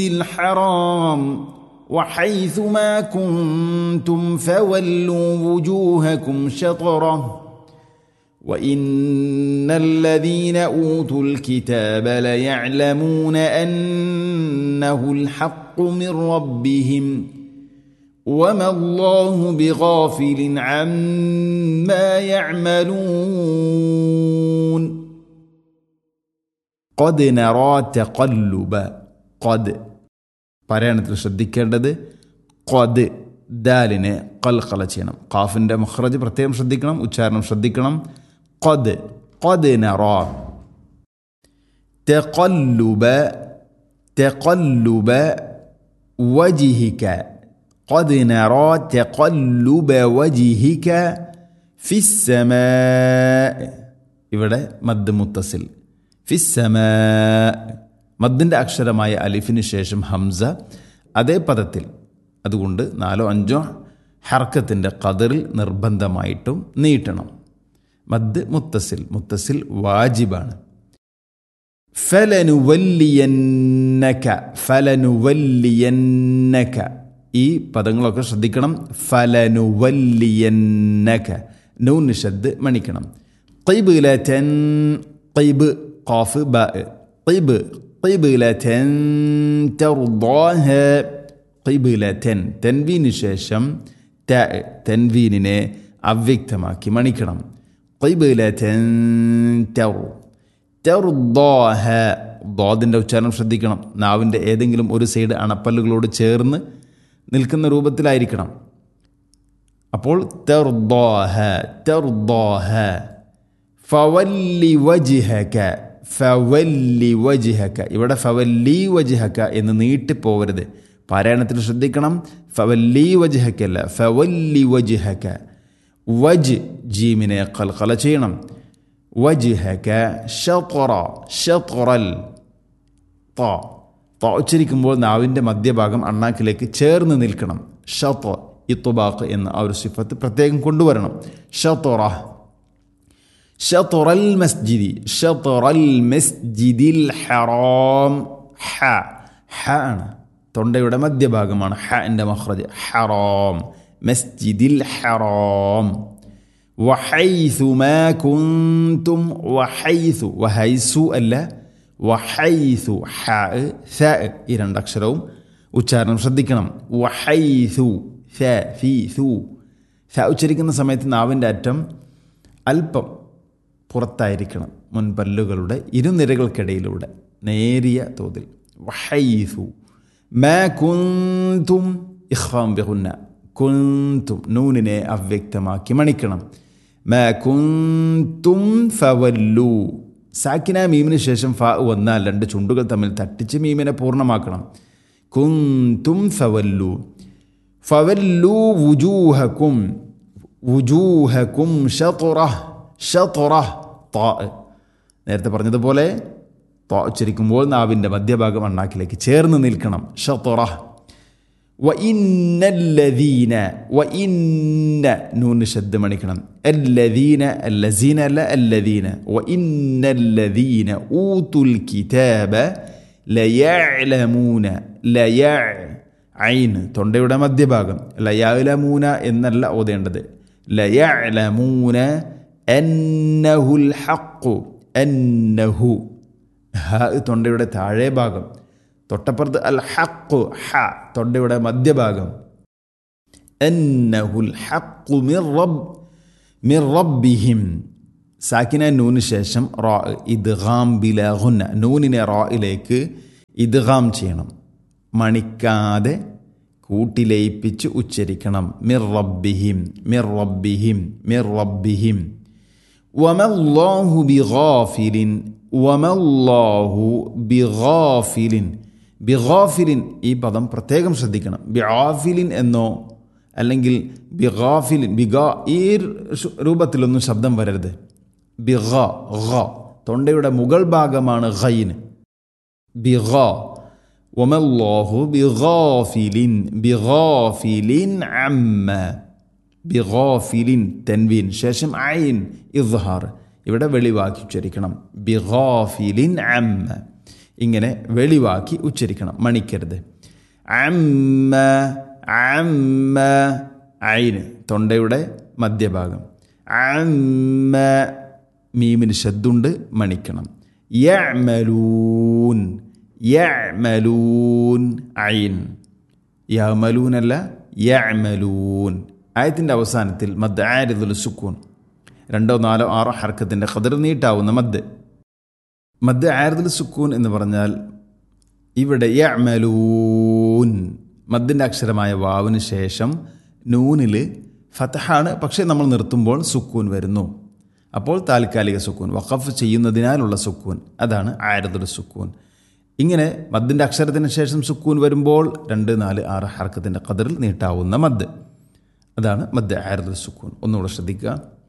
الحرام وحيث ما كنتم فولوا وجوهكم شطره وإن الذين أوتوا الكتاب ليعلمون أنه الحق من ربهم وما الله بغافل عما يعملون قد نرى تقلب قد പറയണത്തിൽ ശ്രദ്ധിക്കേണ്ടത് ഖദ് ദാലിനെ ഖൽഖല ചെയ്യണം. ഖാഫിൻ്റെ മഖ്റജ് പ്രത്യേകം ശ്രദ്ധിക്കണം, ഉച്ചാരണം ശ്രദ്ധിക്കണം. ഖദ് ഖദ് നറ തഖല്ലുബ തഖല്ലുബ വജ്ഹിക ഖദ് നറ തഖല്ലുബ വജ്ഹിക ഫിസ്സമാ. ഇവിടെ മദ് മുത്തസിൽ ഫിസ്സമാ, മദ്ദിൻ്റെ അക്ഷരമായ അലിഫിന് ശേഷം ഹംസ അതേ പദത്തിൽ, അതുകൊണ്ട് 4-5 ഹർക്കത്തിൻ്റെ ഖദറിൽ നിർബന്ധമായിട്ടും നീട്ടണം. മദ് മുത്തസിൽ, മുത്തസിൽ വാജിബാണ്. ഫലനുവല്ലിയന്നക ഫലനുവല്ലിയന്നക, ഈ പദങ്ങളൊക്കെ ശ്രദ്ധിക്കണം. ഫലനുവല്ലിയന്നക, നൂൻ ശദ് മണിക്കണം. ഖിബ്ലതൻ ഖിബ് ഖാഫ് ബാ ഖിബ് ഖിബ്ലതൻ തർദാഹ ഖിബ്ലതൻ, തൻവീന് ശേഷം ത, തൻവീനിനെ അവ്യക്തമാക്കി മണിക്കണം. ഖിബ്ലതൻ തർദാഹ, ദാദിൻ്റെ ഉച്ചാരണം ശ്രദ്ധിക്കണം. നാവിൻ്റെ ഏതെങ്കിലും ഒരു സൈഡ് അണപ്പല്ലുകളോട് ചേർന്ന് നിൽക്കുന്ന രൂപത്തിലായിരിക്കണം. അപ്പോൾ തർദാഹ തർദാഹ. ഫവല്ലി വജ്ഹക ഫവല്ലി വജ്ഹക, ഇവിടെ ഫവല്ലി വജ്ഹക എന്ന് നീട്ടിപ്പോവരുത്. പാരായണത്തിൽ ശ്രദ്ധിക്കണം. ഫവല്ലി വജ്ഹക അല്ല, ഫവല്ലി വജ്ഹക. വജ് ജീമിനെ ഖൽഖല ചെയ്യണം. വജ്ഹക ശത്റ ശത്റൽ. ത ഉച്ചരിക്കുമ്പോൾ നാവിൻ്റെ മധ്യഭാഗം അണ്ണാക്കിലേക്ക് ചേർന്ന് നിൽക്കണം. ഷത്റ ഇത്ബാഖ് എന്ന ആ ഒരു സിഫത്ത് പ്രത്യേകം കൊണ്ടുവരണം. ഷത്റ ഷത്റൽ മസ്ജിദി ഷത്റൽ മസ്ജിദിൽ ഹറാം. ഹ ഹ ആണ്, തൊണ്ടയുടെ മധ്യഭാഗമാണ് ഹൻ്റെ മഖ്റജ്. ഹറാം മസ്ജിദിൽ ഹറാം. വഹൈസു മാ കുന്തും വഹൈസു, വഹൈസു അല്ല വഹൈസു. ഹ സ, ഈ രണ്ടക്ഷരവും ഉച്ചാരണം ശ്രദ്ധിക്കണം. വഹൈസു സ ഫി സു. സ ഉച്ചരിക്കുന്ന സമയത്ത് നാവിൻ്റെ അറ്റം അല്പം പുറത്തായിരിക്കണം, മുൻപല്ലുകളുടെ ഇരുനിരകൾക്കിടയിലൂടെ നേരിയ തോതിൽ. വഹൈസു മാ കുന്തും ഇഖ്ഫാം ബിഗുന്ന. കുന്തും നൂനിനെ അവ്യക്തമാക്കി മണിക്കണം. മാ കുന്തും ഫവല്ലു. സാക്കിന മീമിന് ശേഷം ഫ വന്നാൽ 2 ചുണ്ടുകൾ തമ്മിൽ തട്ടിച്ച് മീമിനെ പൂർണ്ണമാക്കണം. കുന്തും ഫവല്ലു. ഫവല്ലു വുജൂഹക്കും വുജൂഹക്കും ഷത്റഹ് ഷത്റഹ്. താ, നേരത്തെ പറഞ്ഞതുപോലെ താ ഉച്ചരിക്കുമ്പോൾ നാവിൻ്റെ മധ്യഭാഗം അണ്ണാക്കിലേക്ക് ചേർന്ന് നിൽക്കണം. ഷത്റഹ്. വഇന്നല്ലദീന വഇന്ന, നൂന് ശബ്ദ മണിക്കണം. അല്ലദീന അല്ലസീന അല്ല അല്ലദീന. വഇന്നല്ലദീന ഊതുൽ കിതാബ ലയഅലമൂന. ലയ ഐൻ തൊണ്ടയുടെ മധ്യഭാഗം. ലയഅലമൂന എന്നല്ല ഓതേണ്ടത്. ലയഅലമൂന അന്നഹുൽ ഹഖ്. അന്നഹു ഹ തൊണ്ടയുടെ താഴെ ഭാഗം, തൊട്ടപ്പുറത്ത് അൽ ഹഖ് ഹ തൊണ്ടയുടെ മധ്യഭാഗം. അന്നഹുൽ ഹഖ് മിർ റബ്ബിഹിം. സാക്കിന നൂന് ശേഷം റാ ഇദ്ഗാം ബിലാ ഗുന്ന. നൂനിനെ റായിലേക്ക് ഇദ്ഗാം ചെയ്യണം, മണിക്കാതെ കൂട്ടിലയിപ്പിച്ച് ഉച്ചരിക്കണം. മിർ റബ്ബിഹിം മിർ റബ്ബിഹിം മിർ റബ്ബിഹിം. വമല്ലാഹു ബിഗാഫിലിൻ വമല്ലാഹു ബിഗാഫിലിൻ. ബിഗാഫിലിൻ ഈ പദം പ്രത്യേകം ശ്രദ്ധിക്കണം. ബിഗാഫിലിൻ എന്നോ അല്ലെങ്കിൽ ബിഗാഫിലിൻ ബിഗാ ഈ രൂപത്തിലൊന്നും ശബ്ദം വരരുത്. ബിഗാ ഗ തൊണ്ടയുടെ മുകൾ ഭാഗമാണ് ഗൈന്. ബിഗാ. വമല്ലാഹു ബിഗാഫിലിൻ ബിഗാഫിലിൻ അമ്മ. ബിഗാഫിലിൻ തൻവീൻ ശേഷം ഐൻ ഇദ്ഹാർ, ഇവിടെ വെളിവാക്കി ഉച്ചരിക്കണം. ബിഗാഫിലിൻ അമ്മ. ഇങ്ങനെ വെളിവാക്കി ഉച്ചരിക്കണം, മണിക്കരുത്. അമ്മ അമ്മ ഐന് തൊണ്ടയുടെ മധ്യഭാഗം. അമ്മ മീമിന് ശബ്ദുണ്ട്, മണിക്കണം. യഅ്മലൂൻ യഅ്മലൂൻ ഐൻ. യഅ്മലൂൻ അല്ല, യഅ്മലൂൻ. ആയത്തിൻ്റെ അവസാനത്തിൽ മദ് ആരിദുൽ സുക്കൂൻ 2, 4, 6 ഹർക്കത്തിൻ്റെ ഖദർ നീട്ടാവുന്ന മദ്. മദ് ആരിദുൽ സുക്കൂൻ എന്ന് പറഞ്ഞാൽ ഇവിടെ യഅ്മലൂൻ മദ്ദിൻ്റെ അക്ഷരമായ വാവിന് ശേഷം നൂനിൽ ഫതഹാണ്, പക്ഷേ നമ്മൾ നിർത്തുമ്പോൾ സുക്കൂൻ വരുന്നു. അപ്പോൾ താൽക്കാലിക സുക്കൂൻ, വഖഫ് ചെയ്യുന്നതിനാലുള്ള സുക്കൂൻ, അതാണ് ആരിദുൽ സുക്കൂൻ. ഇങ്ങനെ മദ്ദിൻ്റെ അക്ഷരത്തിന് ശേഷം സുക്കൂൻ വരുമ്പോൾ 2, 4, 6 ഹർക്കത്തിൻ്റെ ഖദറിൽ നീട്ടാവുന്ന മദ്, അതാണ് മദ് ആരിദുൽ സുക്കൂൻ. ഒന്നുകൂടെ ശ്രദ്ധിക്കുക.